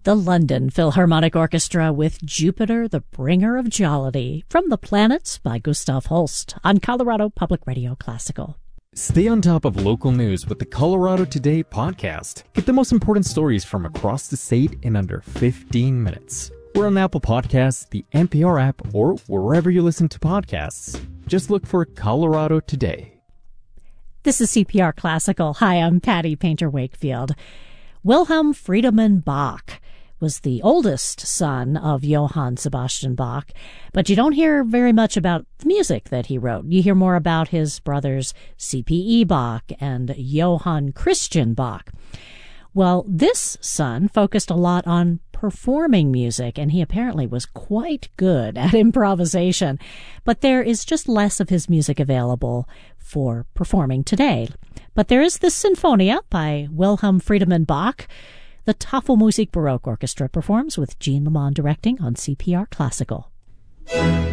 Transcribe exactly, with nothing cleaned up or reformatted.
The London Philharmonic Orchestra with Jupiter, the Bringer of Jollity from The Planets by Gustav Holst on Colorado Public Radio Classical. Stay on top of local news with the Colorado Today podcast. Get the most important stories from across the state in under fifteen minutes. We're on Apple Podcasts, the N P R app, or wherever you listen to podcasts. Just look for Colorado Today. This is C P R Classical. Hi, I'm Patty Painter Wakefield. Wilhelm Friedemann Bach was the oldest son of Johann Sebastian Bach, but you don't hear very much about the music that he wrote. You hear more about his brothers C P E Bach and Johann Christian Bach. Well, this son focused a lot on performing music, and he apparently was quite good at improvisation, but there is just less of his music available for performing today. But there is this Sinfonia by Wilhelm Friedemann Bach. The Tafelmusik Baroque Orchestra performs with Jean Lamond directing on C P R Classical.